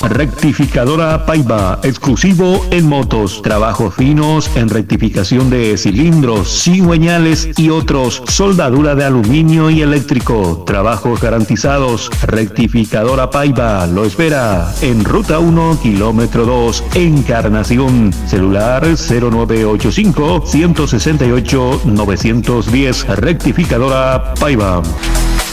Rectificadora Paiva, exclusivo en motos, trabajos finos en rectificación de cilindros, cigüeñales y otros, soldadura de aluminio y eléctrico, trabajos garantizados. Rectificadora Paiva lo espera en Ruta 1, kilómetro 2, Encarnación. Celular 0985 168 910. Rectificadora Paiva.